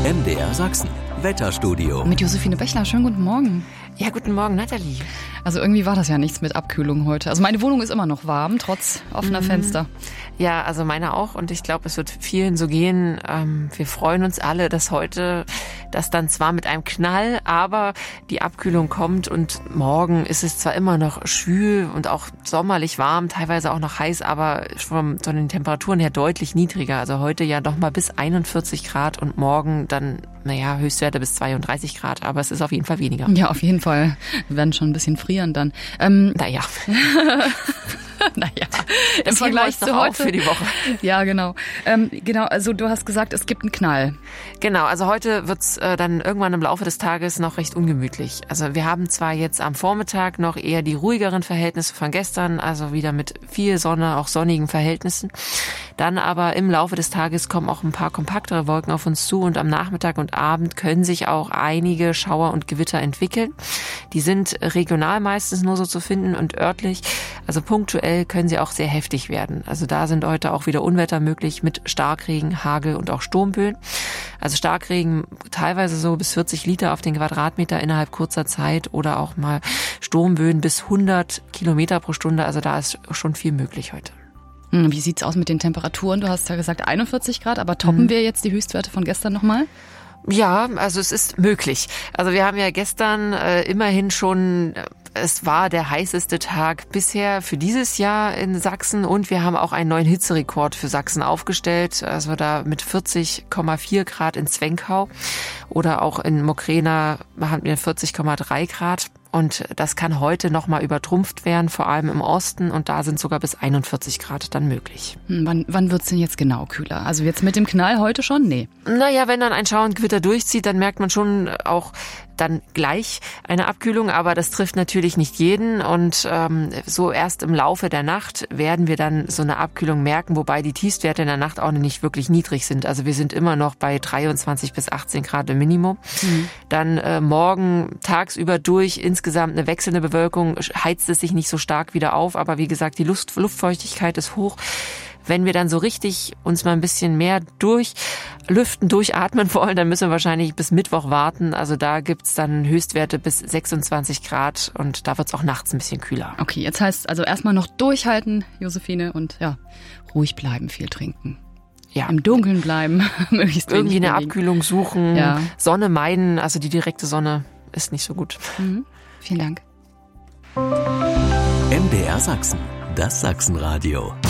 MDR Sachsen, Wetterstudio. Mit Josephine Bechler, schönen guten Morgen. Ja, guten Morgen, Nathalie. Also irgendwie war das ja nichts mit Abkühlung heute. Also meine Wohnung ist immer noch warm, trotz offener Fenster. Ja, also meine auch. Und ich glaube, es wird vielen so gehen. Wir freuen uns alle, dass heute das dann zwar mit einem Knall, aber die Abkühlung kommt. Und morgen ist es zwar immer noch schwül und auch sommerlich warm, teilweise auch noch heiß, aber von den Temperaturen her deutlich niedriger. Also heute ja noch mal bis 41 Grad und morgen dann, Höchstwerte bis 32 Grad. Aber es ist auf jeden Fall weniger. Ja, auf jeden Fall. Wir werden schon ein bisschen frieren dann. Naja, im Vergleich zu heute. Für die Woche. Ja, genau. Also du hast gesagt, es gibt einen Knall. Genau, also heute wird's dann irgendwann im Laufe des Tages noch recht ungemütlich. Also wir haben zwar jetzt am Vormittag noch eher die ruhigeren Verhältnisse von gestern, also wieder mit viel Sonne, auch sonnigen Verhältnissen. Dann aber im Laufe des Tages kommen auch ein paar kompaktere Wolken auf uns zu und am Nachmittag und Abend können sich auch einige Schauer und Gewitter entwickeln. Die sind regional meistens nur so zu finden und örtlich, also punktuell können sie auch sehr heftig werden. Also da sind heute auch wieder Unwetter möglich mit Starkregen, Hagel und auch Sturmböen. Also Starkregen teilweise so bis 40 Liter auf den Quadratmeter innerhalb kurzer Zeit oder auch mal Sturmböen bis 100 Kilometer pro Stunde. Also da ist schon viel möglich heute. Wie sieht's aus mit den Temperaturen? Du hast ja gesagt 41 Grad, aber toppen wir jetzt die Höchstwerte von gestern nochmal? Ja, also es ist möglich. Also wir haben ja gestern immerhin schon, es war der heißeste Tag bisher für dieses Jahr in Sachsen und wir haben auch einen neuen Hitzerekord für Sachsen aufgestellt. Also da mit 40,4 Grad in Zwenkau oder auch in Mokrena haben wir 40,3 Grad. Und das kann heute nochmal übertrumpft werden, vor allem im Osten. Und da sind sogar bis 41 Grad dann möglich. Wann wird's denn jetzt genau kühler? Also jetzt mit dem Knall heute schon? Nee. Naja, wenn dann ein Schauer und Gewitter durchzieht, dann merkt man schon auch dann gleich eine Abkühlung. Aber das trifft natürlich nicht jeden. Und so erst im Laufe der Nacht werden wir dann so eine Abkühlung merken. Wobei die Tiefstwerte in der Nacht auch nicht wirklich niedrig sind. Also wir sind immer noch bei 23 bis 18 Grad im Minimum. Dann morgen tagsüber durch insgesamt eine wechselnde Bewölkung, heizt es sich nicht so stark wieder auf, aber wie gesagt, die Luftfeuchtigkeit ist hoch. Wenn wir dann so richtig uns mal ein bisschen mehr durchlüften, durchatmen wollen, dann müssen wir wahrscheinlich bis Mittwoch warten. Also da gibt's dann Höchstwerte bis 26 Grad und da wird's auch nachts ein bisschen kühler. Okay, jetzt heißt also erstmal noch durchhalten, Josephine, und ja, ruhig bleiben, viel trinken. Ja. Im Dunkeln bleiben, möglichst irgendwie eine bewegen. Abkühlung suchen, ja. Sonne meiden, also die direkte Sonne ist nicht so gut. Vielen Dank. MDR Sachsen, das Sachsenradio.